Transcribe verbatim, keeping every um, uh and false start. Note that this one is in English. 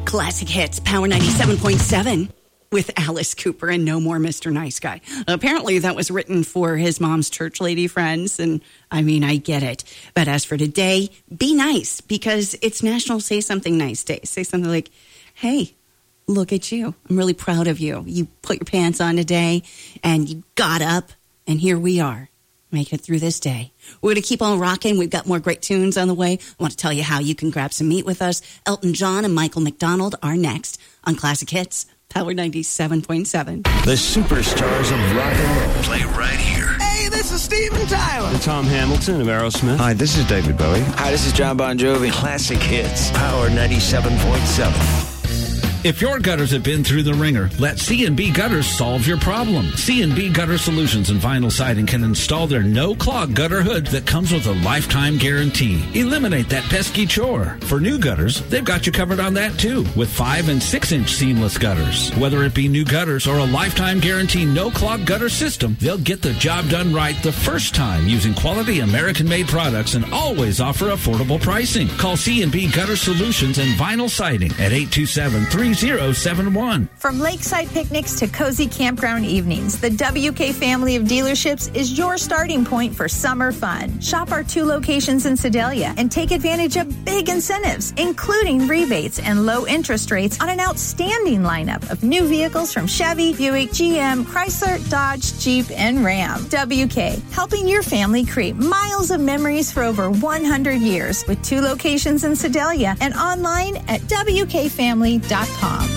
Classic Hits, Power ninety-seven point seven with Alice Cooper and No More Mister Nice Guy. Apparently that was written for his mom's church lady friends, and I mean, I get it. But as for today, be nice, because it's National Say Something Nice Day. Say something like, hey, look at you. I'm really proud of you. You put your pants on today, and you got up, and here we are. Make it through this day. We're going to keep on rocking. We've got more great tunes on the way. I want to tell you how you can grab some meat with us. Elton John and Michael McDonald are next on Classic Hits, Power ninety-seven point seven. The superstars of rock and roll play right here. Hey, this is Steven Tyler. I'm Tom Hamilton of Aerosmith. Hi, this is David Bowie. Hi, this is John Bon Jovi. Classic Hits, Power ninety-seven point seven. If your gutters have been through the ringer, let C and B Gutters solve your problem. C and B Gutter Solutions and Vinyl Siding can install their no-clog gutter hood that comes with a lifetime guarantee. Eliminate that pesky chore. For new gutters, they've got you covered on that too, with five and six inch seamless gutters. Whether it be new gutters or a lifetime guarantee no-clog gutter system, they'll get the job done right the first time using quality American-made products and always offer affordable pricing. Call C and B Gutter Solutions and Vinyl Siding at eight two seven, three zero seven one. From lakeside picnics to cozy campground evenings, the W K family of dealerships is your starting point for summer fun. Shop our two locations in Sedalia and take advantage of big incentives, including rebates and low interest rates on an outstanding lineup of new vehicles from Chevy, Buick, G M, Chrysler, Dodge, Jeep, and Ram. W K, helping your family create miles of memories for over one hundred years with two locations in Sedalia and online at W K family dot com.